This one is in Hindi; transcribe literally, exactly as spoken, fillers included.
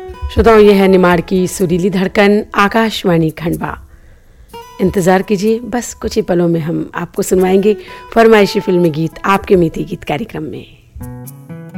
श्रोताओं, यह है निमाड़ की सुरीली धड़कन आकाशवाणी खंडवा। इंतजार कीजिए, बस कुछ ही पलों में हम आपको सुनवाएंगे फरमाइशी फिल्मी गीत आपके मीठी गीत कार्यक्रम में।